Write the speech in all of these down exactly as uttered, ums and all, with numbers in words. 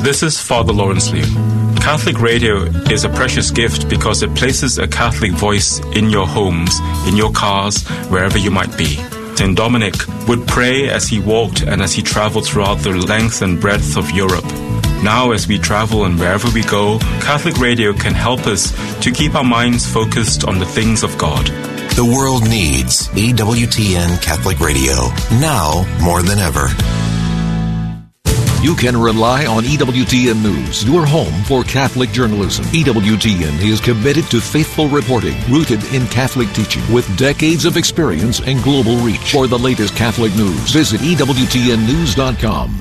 This is Father Lawrence Liu. Catholic radio is a precious gift because it places a Catholic voice in your homes, in your cars, wherever you might be. Saint Dominic would pray as he walked and as he traveled throughout the length and breadth of Europe. Now, as we travel and wherever we go, Catholic radio can help us to keep our minds focused on the things of God. The world needs E W T N Catholic Radio, now more than ever. You can rely on E W T N News, your home for Catholic journalism. E W T N is committed to faithful reporting, rooted in Catholic teaching, with decades of experience and global reach. For the latest Catholic news, visit E W T N news dot com.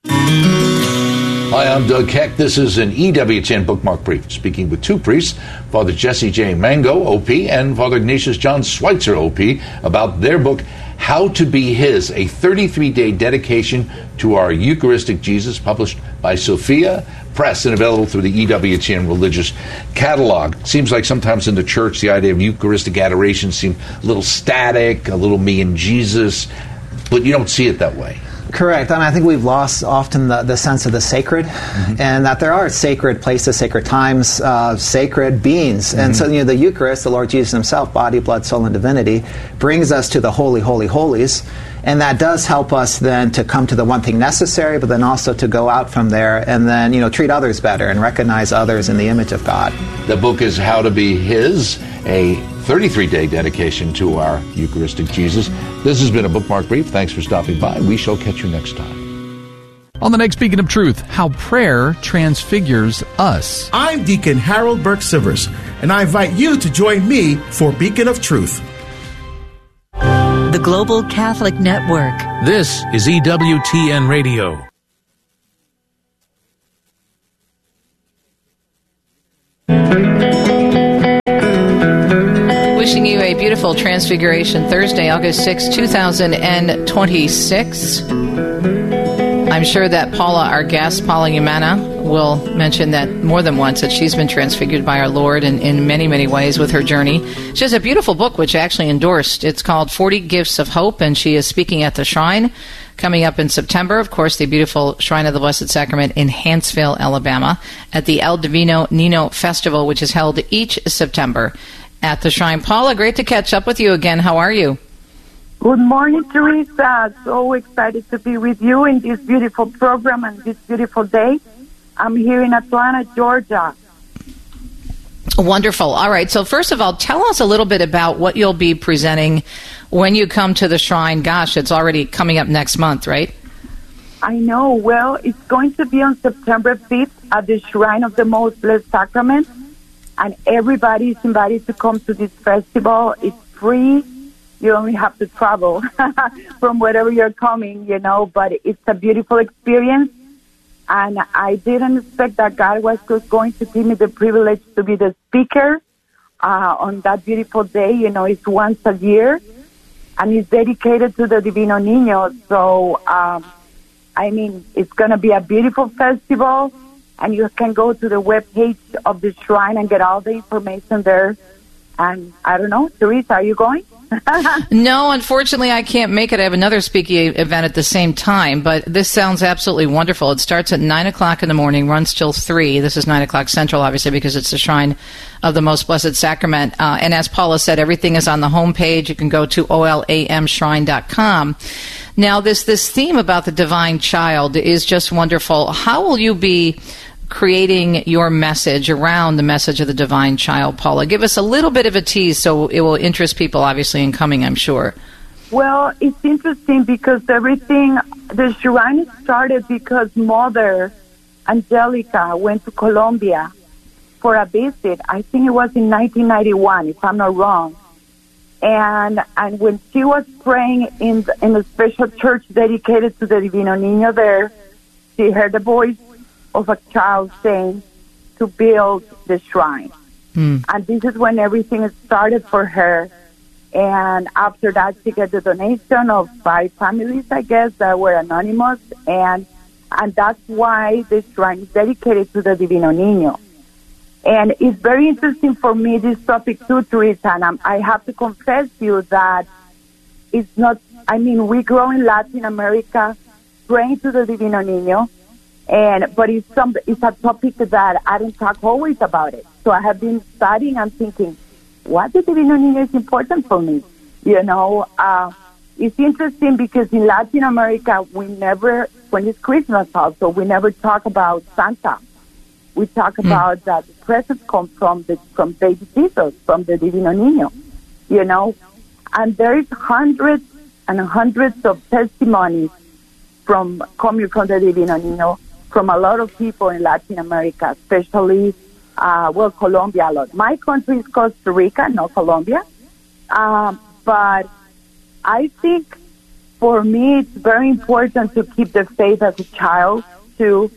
Hi, I'm Doug Keck. This is an E W T N Bookmark Brief, speaking with two priests, Father Jesse J. Mango, O P, and Father Ignatius John Schweitzer, O P, about their book, How to Be His, a thirty-three day dedication to our Eucharistic Jesus, published by Sophia Press and available through the E W T N Religious Catalog. Seems like sometimes in the church, the idea of Eucharistic adoration seems a little static, a little me and Jesus, but you don't see it that way. Correct. I mean, I think we've lost often the, the sense of the sacred, mm-hmm. and that there are sacred places, sacred times, uh, sacred beings. Mm-hmm. And so, you know, the Eucharist, the Lord Jesus himself, body, blood, soul, and divinity, brings us to the holy, holy, holies. And that does help us then to come to the one thing necessary, but then also to go out from there and then, you know, treat others better and recognize others in the image of God. The book is How to Be His, a thirty-three day dedication to our Eucharistic Jesus. This has been a Bookmark Brief. Thanks for stopping by. We shall catch you next time. On the next Beacon of Truth, how prayer transfigures us. I'm Deacon Harold Burke-Sivers, and I invite you to join me for Beacon of Truth. The Global Catholic Network. This is E W T N Radio. Wishing you a beautiful Transfiguration Thursday, August sixth, twenty twenty-six. I'm sure that Paula, our guest, Paula Umana, will mention that more than once, that she's been transfigured by our Lord in, in many, many ways with her journey. She has a beautiful book, which I actually endorsed. It's called forty Gifts of Hope, and she is speaking at the Shrine coming up in September. Of course, the beautiful Shrine of the Blessed Sacrament in Hanceville, Alabama, at the El Divino Nino Festival, which is held each September at the Shrine. Paula, great to catch up with you again. How are you? Good morning, Teresa. So excited to be with you in this beautiful program and this beautiful day. I'm here in Atlanta, Georgia. Wonderful. All right. So first of all, tell us a little bit about what you'll be presenting when you come to the Shrine. Gosh, it's already coming up next month, right? I know. Well, it's going to be on September fifth at the Shrine of the Most Blessed Sacrament. And everybody is invited to come to this festival. It's free. You only have to travel from wherever you're coming, you know, but it's a beautiful experience. And I didn't expect that God was going to give me the privilege to be the speaker uh, on that beautiful day. You know, it's once a year, and it's dedicated to the Divino Niño. So, um, I mean, it's going to be a beautiful festival, and you can go to the webpage of the Shrine and get all the information there. And I don't know, Teresa, are you going? No, unfortunately, I can't make it. I have another speaking event at the same time, but this sounds absolutely wonderful. It starts at nine o'clock in the morning, runs till three. This is nine o'clock Central, obviously, because it's the Shrine of the Most Blessed Sacrament. Uh, and as Paula said, everything is on the homepage. You can go to O L A M shrine dot com. Now, this, this theme about the Divine Child is just wonderful. How will you be creating your message around the message of the Divine Child, Paula? Give us a little bit of a tease so it will interest people, obviously, in coming, I'm sure. Well, it's interesting because everything, the Shrine started because Mother Angelica went to Colombia for a visit. I think it was in nineteen ninety-one, if I'm not wrong. And and when she was praying in the, in a special church dedicated to the Divino Niño there, she heard the voice of a child saying to build the shrine. Mm. And this is when everything started for her. And after that, she got the donation of five families, I guess, that were anonymous. And and that's why the shrine is dedicated to the Divino Niño. And it's very interesting for me, this topic too, Teresa. And I'm, I have to confess to you that it's not, I mean, we grow in Latin America praying to the Divino Niño. And but it's some it's a topic that I don't talk always about it. So I have been studying and thinking, what the Divino Niño is important for me. You know, uh, it's interesting because in Latin America we never, when it's Christmas also, we never talk about Santa. We talk mm. about that the presents come from the from baby Jesus, from the Divino Niño. You know, and there is hundreds and hundreds of testimonies from coming from the Divino Niño, from a lot of people in Latin America, especially, uh, well, Colombia a lot. My country is Costa Rica, not Colombia. Um, but I think for me it's very important to keep the faith as a child, too,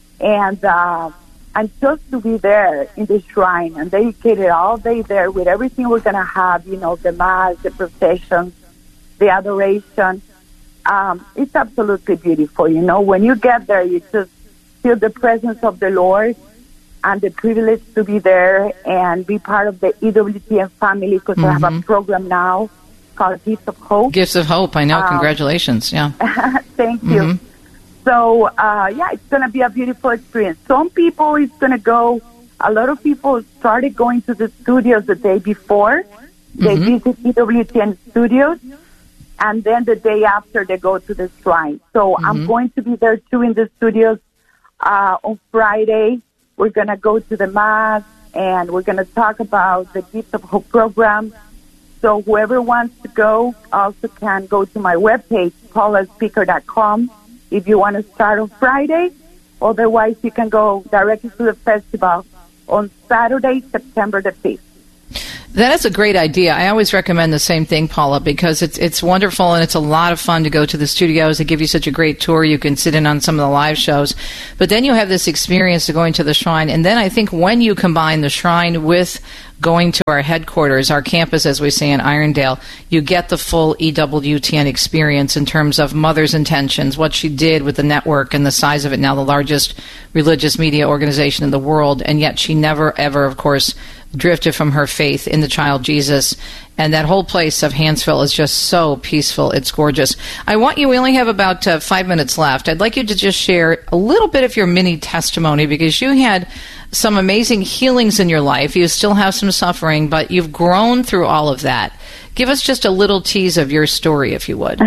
and uh, and just to be there in the shrine and dedicated all day there with everything we're going to have, you know, the Mass, the processions, the adoration. Um, it's absolutely beautiful, you know. When you get there, you just feel the presence of the Lord and the privilege to be there and be part of the E W T N family, because mm-hmm. I have a program now called Gifts of Hope. Gifts of Hope, I know. Um, Congratulations, yeah. Thank you. Mm-hmm. So, uh, yeah, it's going to be a beautiful experience. Some people, it's going to go, a lot of people started going to the studios the day before. They mm-hmm. visit E W T N studios. And then the day after, they go to the shrine. So mm-hmm. I'm going to be there, too, in the studios uh, on Friday. We're going to go to the Mass, and we're going to talk about the Gift of Hope program. So whoever wants to go also can go to my webpage, paula speaker dot com, if you want to start on Friday. Otherwise, you can go directly to the festival on Saturday, September the fifth. That is a great idea. I always recommend the same thing, Paula, because it's it's wonderful and it's a lot of fun to go to the studios. They give you such a great tour. You can sit in on some of the live shows. But then you have this experience of going to the shrine. And then I think when you combine the shrine with going to our headquarters, our campus, as we say in Irondale, you get the full E W T N experience in terms of Mother's intentions, what she did with the network and the size of it, now the largest religious media organization in the world. And yet she never, ever, of course, drifted from her faith in the child Jesus. And that whole place of Hansville is just so peaceful. It's gorgeous. I want you, we only have about uh, five minutes left. I'd like you to just share a little bit of your mini testimony, because you had some amazing healings in your life. You still have some suffering, but you've grown through all of that. Give us just a little tease of your story, if you would.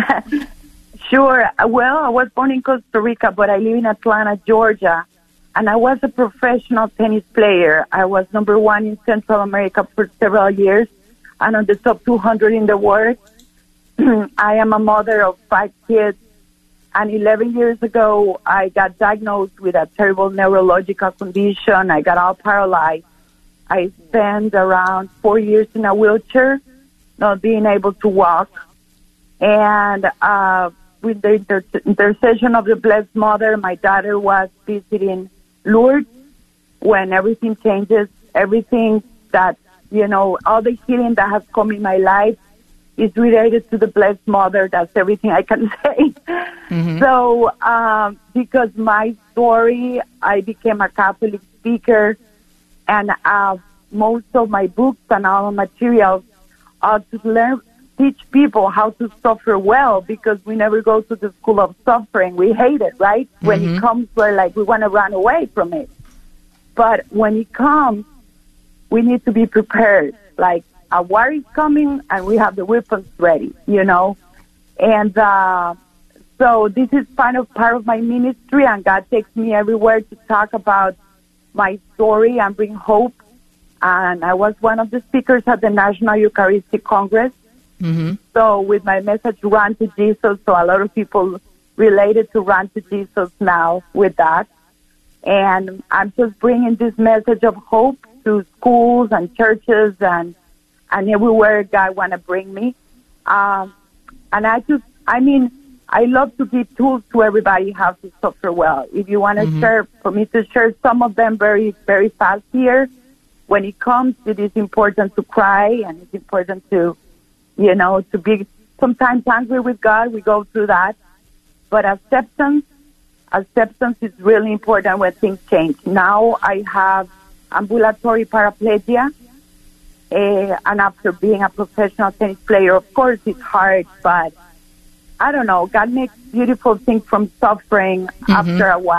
Sure. Well, I was born in Costa Rica, but I live in Atlanta, Georgia. And I was a professional tennis player. I was number one in Central America for several years and on the top two hundred in the world. I am a mother of five kids. And eleven years ago, I got diagnosed with a terrible neurological condition. I got all paralyzed. I spent around four years in a wheelchair, not being able to walk. And uh, with the inter- intercession of the Blessed Mother, my daughter was visiting Lourdes, when everything changes, everything that, you know, all the healing that has come in my life is related to the Blessed Mother. That's everything I can say. Mm-hmm. So, um, because my story, I became a Catholic speaker, and uh, most of my books and all materials are to learn, teach people how to suffer well, because we never go to the school of suffering. We hate it, right? Mm-hmm. When it comes, we're like, we want to run away from it. But when it comes, we need to be prepared. Like, a war is coming, and we have the weapons ready, you know? And uh, so this is kind of part of my ministry, and God takes me everywhere to talk about my story and bring hope. And I was one of the speakers at the National Eucharistic Congress. Mm-hmm. So with my message, Run to Jesus, so a lot of people related to Run to Jesus now with that. And I'm just bringing this message of hope to schools and churches and and everywhere God want to bring me. Um, and I just, I mean, I love to give tools to everybody how to suffer well. If you want to mm-hmm. share, for me to share some of them very, very fast here, when it comes, it is important to cry, and it's important to, you know, to be sometimes angry with God. We go through that. But acceptance, acceptance is really important when things change. Now I have ambulatory paraplegia, uh, and after being a professional tennis player, of course it's hard, but I don't know, God makes beautiful things from suffering mm-hmm. after a while.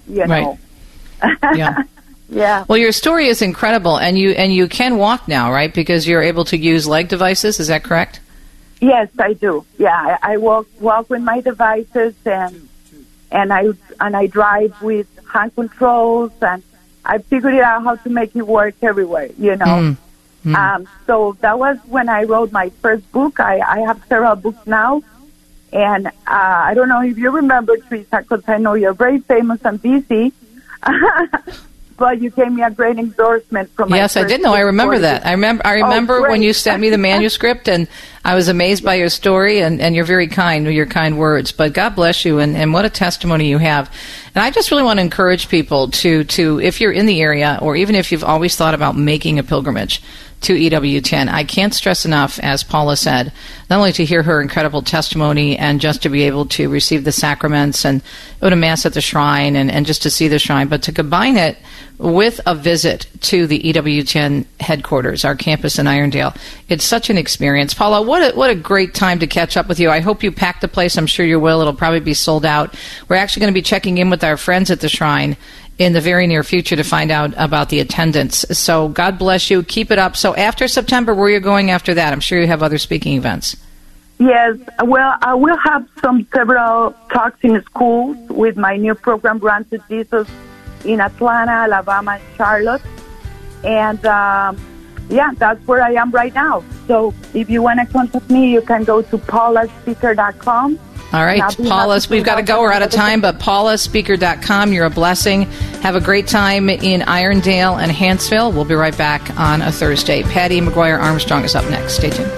you right. know. Yeah. Yeah. Well, your story is incredible, and you and you can walk now, right? Because you're able to use leg devices. Is that correct? Yes, I do. Yeah, I, I walk walk with my devices, and and I and I drive with hand controls, and I figured out how to make it work everywhere. You know. Mm. Mm. Um, so that was when I wrote my first book. I, I have several books now, and uh, I don't know if you remember, Teresa, because I know you're very famous and busy. But you gave me a great endorsement from my Yes, I did know. I remember that. I remember. I remember oh, when you sent me the manuscript, and I was amazed by your story. And, and you're very kind with your kind words. But God bless you, and, and what a testimony you have. And I just really want to encourage people to to if you're in the area, or even if you've always thought about making a pilgrimage to E W T N. I can't stress enough, as Paula said, not only to hear her incredible testimony and just to be able to receive the sacraments and go to Mass at the shrine and, and just to see the shrine, but to combine it with a visit to the E W T N headquarters, our campus in Irondale. It's such an experience. Paula, what a, what a great time to catch up with you. I hope you pack the place. I'm sure you will. It'll probably be sold out. We're actually going to be checking in with our friends at the shrine in the very near future to find out about the attendance. So God bless you. Keep it up. So after September, where are you going after that? I'm sure you have other speaking events. Yes, well, I will have some several talks in schools with my new program, Run to Jesus, in Atlanta, Alabama, and Charlotte. And, um, yeah, that's where I am right now. So if you want to contact me, you can go to paula speaker dot com. All right, Paula, we've got to go. We're out of time, but paula speaker dot com, you're a blessing. Have a great time in Irondale and Hanceville. We'll be right back on a Thursday. Patty McGuire Armstrong is up next. Stay tuned.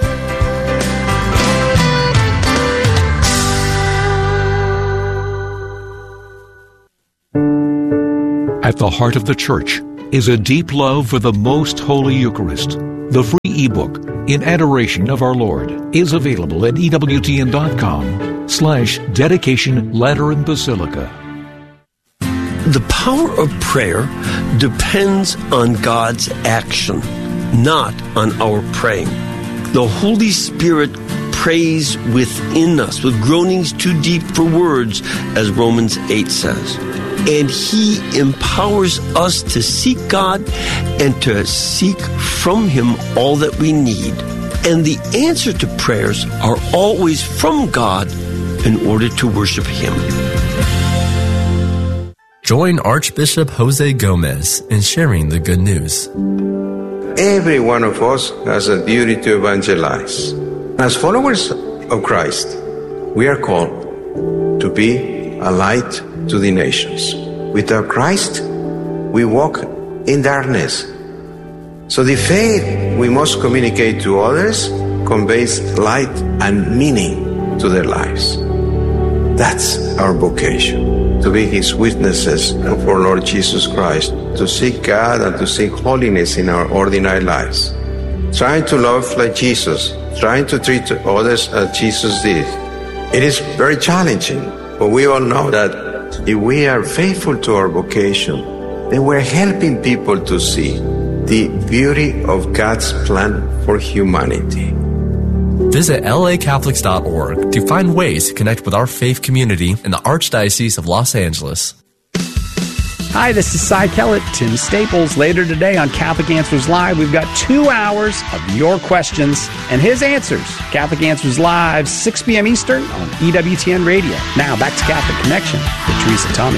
At the heart of the Church is a deep love for the Most Holy Eucharist. The free ebook, In Adoration of Our Lord, is available at E W T N dot com slash dedication Lateran Basilica. The power of prayer depends on God's action, not on our praying. The Holy Spirit prays within us with groanings too deep for words, as Romans eight says. And He empowers us to seek God and to seek from Him all that we need. And the answer to prayers are always from God in order to worship Him. Join Archbishop Jose Gomez in sharing the good news. Every one of us has a duty to evangelize. As followers of Christ, we are called to be a light to the nations. Without Christ, we walk in darkness. So the faith we must communicate to others conveys light and meaning to their lives. That's our vocation, to be His witnesses of our Lord Jesus Christ, to seek God and to seek holiness in our ordinary lives. Trying to love like Jesus, trying to treat others as Jesus did. It is very challenging, but we all know that if we are faithful to our vocation, then we're helping people to see the beauty of God's plan for humanity. Visit L A Catholics dot org to find ways to connect with our faith community in the Archdiocese of Los Angeles. Hi, this is Cy Kellett, Tim Staples. Later today on Catholic Answers Live, we've got two hours of your questions and his answers. Catholic Answers Live, six p.m. Eastern on E W T N Radio. Now, back to Catholic Connection with Teresa Tommy.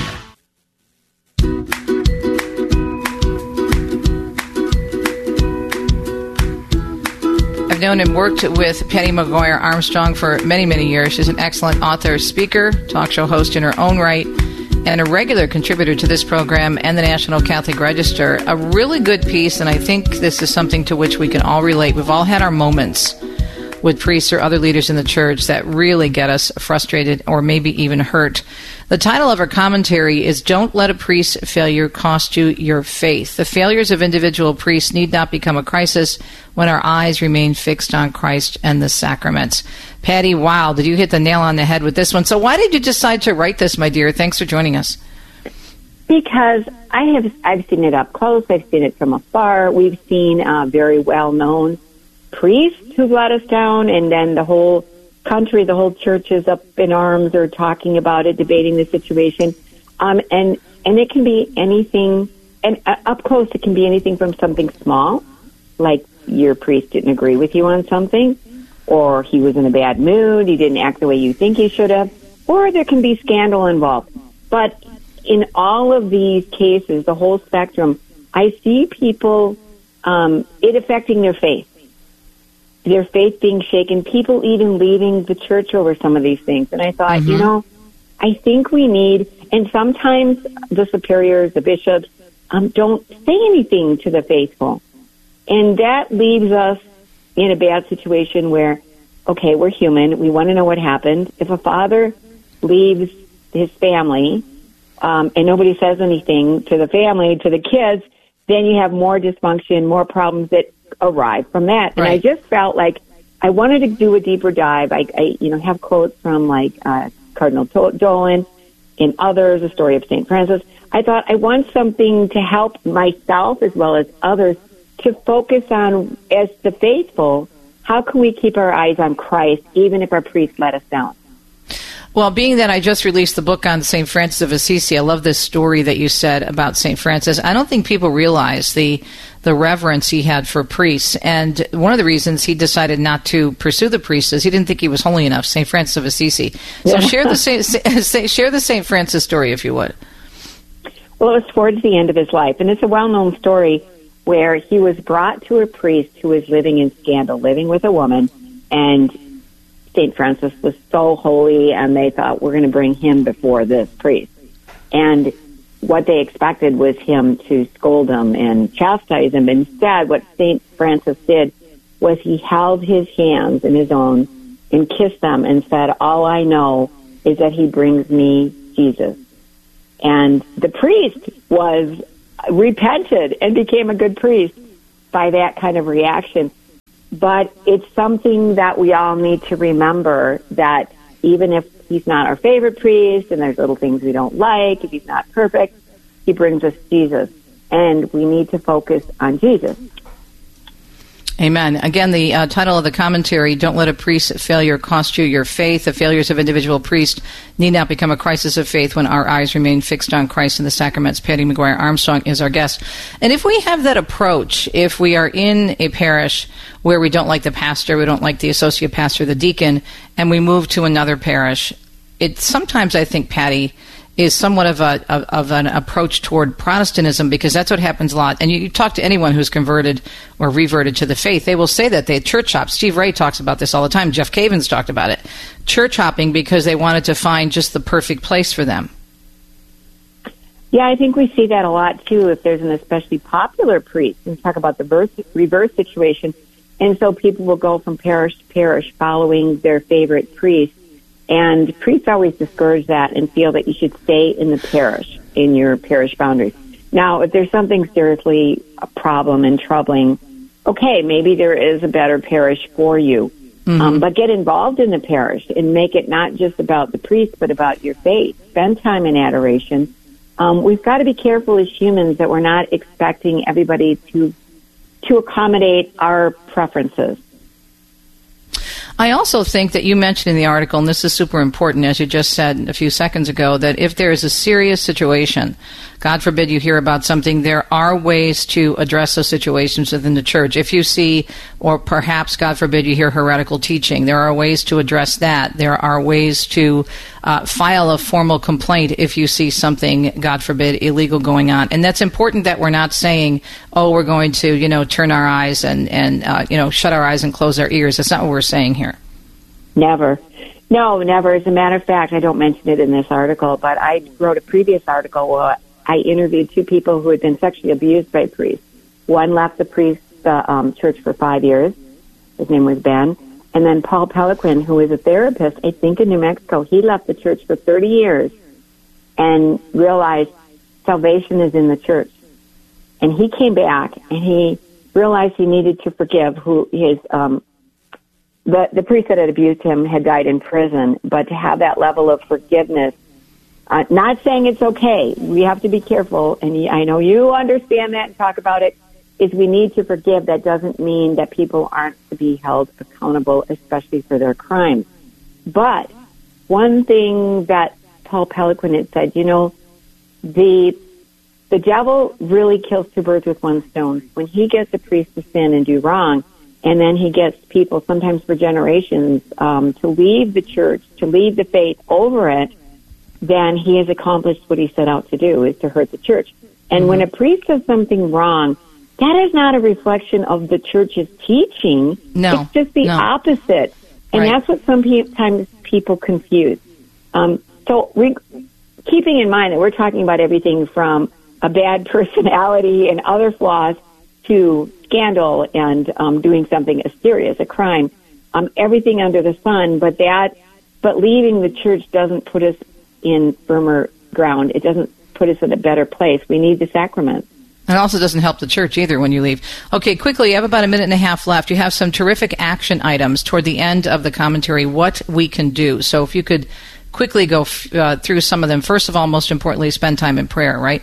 I've known and worked with Patty McGuire Armstrong for many, many years. She's an excellent author, speaker, talk show host in her own right, and a regular contributor to this program and the National Catholic Register. A really good piece, and I think this is something to which we can all relate. We've all had our moments with priests or other leaders in the church that really get us frustrated or maybe even hurt. The title of her commentary is Don't Let a Priest's Failure Cost You Your Faith. The failures of individual priests need not become a crisis when our eyes remain fixed on Christ and the sacraments. Patty, wow, did you hit the nail on the head with this one? So why did you decide to write this, my dear? Thanks for joining us. Because I have, I've seen it up close. I've seen it from afar. We've seen uh, very well-known priests who've let us down, and then the whole country, the whole church is up in arms or talking about it, debating the situation. Um, and and it can be anything, and uh, up close it can be anything from something small, like your priest didn't agree with you on something, or he was in a bad mood, he didn't act the way you think he should have, or there can be scandal involved. But in all of these cases, the whole spectrum, I see people, um, it affecting their faith. Their faith being shaken, people even leaving the church over some of these things. And I thought, mm-hmm. you know, I think we need, and sometimes the superiors, the bishops, um, don't say anything to the faithful. And that leaves us in a bad situation where, okay, we're human. We want to know what happened. If a father leaves his family um, and nobody says anything to the family, to the kids, then you have more dysfunction, more problems that arrive from that. And right. I just felt like I wanted to do a deeper dive. I, I you know, have quotes from like uh, Cardinal Dolan and others, the story of Saint Francis. I thought I want something to help myself as well as others to focus on, as the faithful, how can we keep our eyes on Christ even if our priests let us down? Well, being that I just released the book on Saint Francis of Assisi, I love this story that you said about Saint Francis. I don't think people realize the the reverence he had for priests. And one of the reasons he decided not to pursue the priest is he didn't think he was holy enough, Saint Francis of Assisi. So yeah. share the Saint, share the Saint Francis story, if you would. Well, it was towards the end of his life, and it's a well-known story where he was brought to a priest who was living in scandal, living with a woman, and Saint Francis was so holy, and they thought, we're going to bring him before this priest. And what they expected was him to scold him and chastise him. Instead, what Saint Francis did was he held his hands in his own and kissed them and said, all I know is that he brings me Jesus. And the priest was repented and became a good priest by that kind of reaction. But it's something that we all need to remember, that even if he's not our favorite priest and there's little things we don't like, if he's not perfect, he brings us Jesus. And we need to focus on Jesus. Amen. Again, the uh, title of the commentary, Don't Let a Priest's Failure Cost You Your Faith. The failures of individual priests need not become a crisis of faith when our eyes remain fixed on Christ and the sacraments. Patty McGuire Armstrong is our guest. And if we have that approach, if we are in a parish where we don't like the pastor, we don't like the associate pastor, the deacon, and we move to another parish, it sometimes, I think, Patty, is somewhat of a of, of an approach toward Protestantism, because that's what happens a lot. And you, you talk to anyone who's converted or reverted to the faith, they will say that they church hop. Steve Ray talks about this all the time. Jeff Cavins talked about it. Church hopping because they wanted to find just the perfect place for them. Yeah, I think we see that a lot, too, if there's an especially popular priest. We talk about the reverse, reverse situation. And so people will go from parish to parish following their favorite priest. And priests always discourage that and feel that you should stay in the parish, in your parish boundaries. Now, if there's something seriously a problem and troubling, okay, maybe there is a better parish for you. Mm-hmm. Um, but get involved in the parish and make it not just about the priest, but about your faith. Spend time in adoration. Um, we've got to be careful as humans that we're not expecting everybody to to accommodate our preferences. I also think that you mentioned in the article, and this is super important, as you just said a few seconds ago, that if there is a serious situation, God forbid you hear about something, there are ways to address those situations within the church. If you see, or perhaps, God forbid, you hear heretical teaching, there are ways to address that. There are ways to uh, file a formal complaint if you see something, God forbid, illegal going on. And that's important, that we're not saying, oh, we're going to, you know, turn our eyes and, and uh, you know, shut our eyes and close our ears. That's not what we're saying here. Never. No, never. As a matter of fact, I don't mention it in this article, but I wrote a previous article where I interviewed two people who had been sexually abused by priests. One left the priest uh, um, church for five years. His name was Ben. And then Paul Peliquin, who is a therapist, I think in New Mexico, he left the church for thirty years and realized salvation is in the church. And he came back and he realized he needed to forgive who his um The, the priest that had abused him had died in prison, but to have that level of forgiveness, uh, not saying it's okay, we have to be careful, and I know you understand that and talk about it, is we need to forgive. That doesn't mean that people aren't to be held accountable, especially for their crimes. But one thing that Paul Peliquin had said, you know, the the devil really kills two birds with one stone. When he gets a priest to sin and do wrong, and then he gets people, sometimes for generations, um, to leave the church, to leave the faith over it, then he has accomplished what he set out to do, is to hurt the church. And mm-hmm. when a priest does something wrong, that is not a reflection of the church's teaching. No. It's just the no. opposite. And right. that's what sometimes people confuse. Um, so re- keeping in mind that we're talking about everything from a bad personality and other flaws to scandal and um, doing something as serious, a crime, um, everything under the sun, but that, but leaving the church doesn't put us in firmer ground. It doesn't put us in a better place. We need the sacraments. It also doesn't help the church either when you leave. Okay, quickly, you have about a minute and a half left. You have some terrific action items toward the end of the commentary, what we can do. So if you could quickly go uh, through some of them. First of all, most importantly, spend time in prayer, right?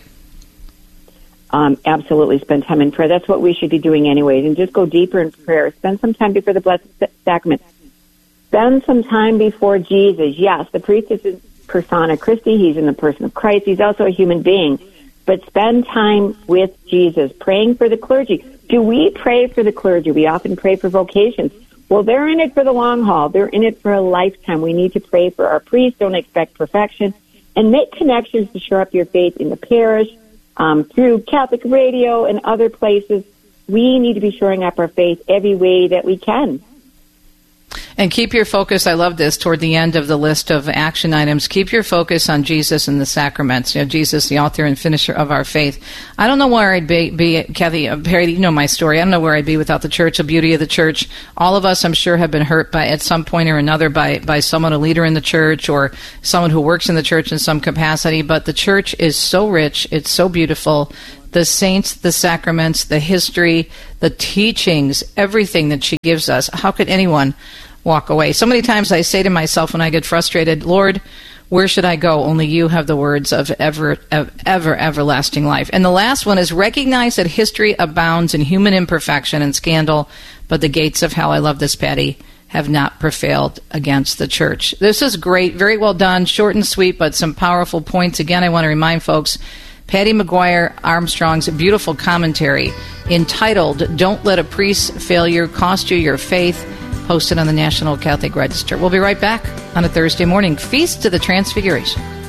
Um, absolutely, spend time in prayer. That's what we should be doing anyways, and just go deeper in prayer. Spend some time before the Blessed Sacrament. Spend some time before Jesus. Yes, the priest is in persona Christi. He's in the person of Christ. He's also a human being. But spend time with Jesus, praying for the clergy. Do we pray for the clergy? We often pray for vocations. Well, they're in it for the long haul. They're in it for a lifetime. We need to pray for our priests. Don't expect perfection. And make connections to shore up your faith in the parish, um, through Catholic radio and other places. We need to be shoring up our faith every way that we can. And keep your focus, I love this, toward the end of the list of action items, keep your focus on Jesus and the sacraments. You know, Jesus, the author and finisher of our faith. I don't know where I'd be, be Kathy, uh, Perry, you know my story. I don't know where I'd be without the church, the beauty of the church. All of us, I'm sure, have been hurt by, at some point or another, by, by someone, a leader in the church, or someone who works in the church in some capacity. But the church is so rich, it's so beautiful. The saints, the sacraments, the history, the teachings, everything that she gives us. How could anyone walk away? So many times I say to myself when I get frustrated, Lord, where should I go? Only you have the words of ever, of ever, everlasting life. And the last one is recognize that history abounds in human imperfection and scandal, but the gates of hell, I love this, Patty, have not prevailed against the church. This is great, very well done, short and sweet, but some powerful points. Again, I want to remind folks, Patty McGuire Armstrong's beautiful commentary entitled, Don't Let a Priest's Failure Cost You Your Faith, posted on the National Catholic Register. We'll be right back on a Thursday morning. Feast to the Transfiguration.